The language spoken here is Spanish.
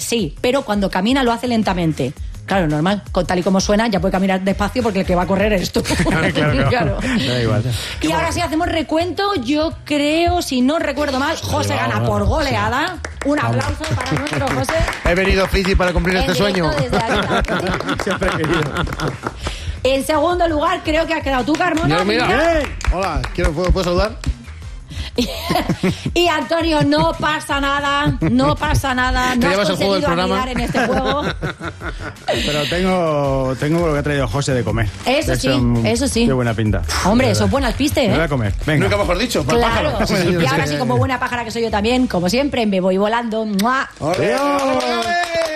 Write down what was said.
Sí, pero cuando camina lo hace lentamente. Claro, normal, tal y como suena, ya puede caminar despacio porque el que va a correr eres tú. Claro. Da igual. Y ahora sí hacemos recuento. Yo creo, si no recuerdo mal, José gana por goleada. Un aplauso para nuestro José. He venido físico para cumplir este sueño. Siempre he querido. En segundo lugar, creo que has quedado tú, Carmona. Mira. Hola, ¿puedo saludar? Y Antonio, no pasa nada. No pasa nada. No has llevas el juego del conseguido programa? anidar en este juego. Pero tengo lo que ha traído José de comer. Eso sí, eso sí. Qué buena pinta. Hombre, eso es buen alpiste, Me voy ¿eh? a comer. Venga. Nunca mejor dicho. Claro. pájaro. Y ahora sí, como buena pájara que soy yo también, como siempre, me voy volando. ¡Mua! ¡Ole!